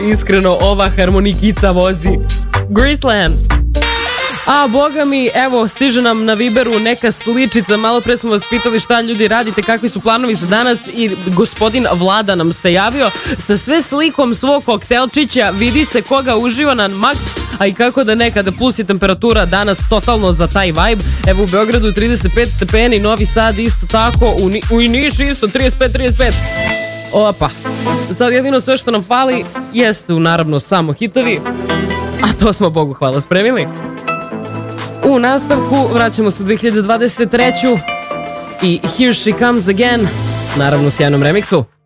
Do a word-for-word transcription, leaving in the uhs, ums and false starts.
Iskreno, ova harmonikica vozi. Graceland. A, boga mi, evo, stiže nam na Viberu neka sličica. Malo pre smo vas pitali šta ljudi radite, kakvi su planovi za danas i gospodin Vlada nam se javio sa sve slikom svog koktelčića. Vidi se koga uživa na maks, a i kako da ne, kada plus je temperatura danas totalno za taj vibe. Evo u Beogradu trideset pet stepeni, Novi Sad isto tako, u, Ni- u Nišu isto trideset pet trideset pet. Opa, sad jedino sve što nam fali jeste naravno samo hitovi, a to smo Bogu hvala spremili. U nastavku vraćamo se u dve hiljade dvadeset treću i Here She Comes Again, naravno u sjajnom remiksu.